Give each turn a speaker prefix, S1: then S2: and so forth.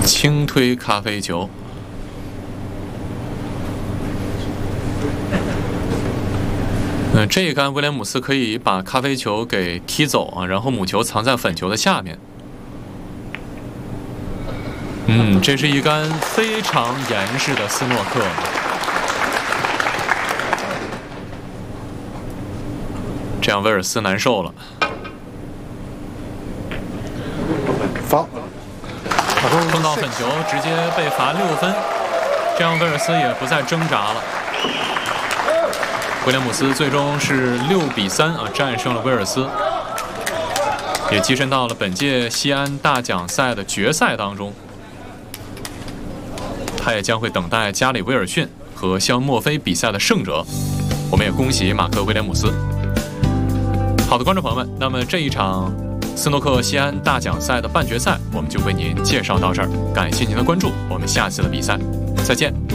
S1: 轻推咖啡球。这一杆威廉姆斯可以把咖啡球给踢走啊，然后母球藏在粉球的下面。这是一杆非常严实的斯诺克。这样威尔斯难受了。碰到粉球，直接被罚6分，这样威尔斯也不再挣扎了。威廉姆斯最终是6比3啊战胜了威尔斯，也跻身到了本届西安大奖赛的决赛当中。他也将会等待加里威尔逊和肖恩墨菲比赛的胜者。我们也恭喜马克威廉姆斯。好的，观众朋友们，那么这一场斯诺克西安大奖赛的半决赛，我们就为您介绍到这儿。感谢您的关注，我们下次的比赛再见。